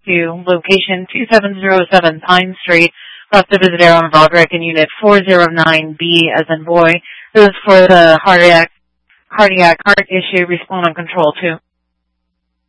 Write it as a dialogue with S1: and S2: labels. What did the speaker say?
S1: to location 2707 Pine Street, Costa Visadero and Broderick in Unit 409B as in boy. This is for the cardiac heart issue. Respond on control 2.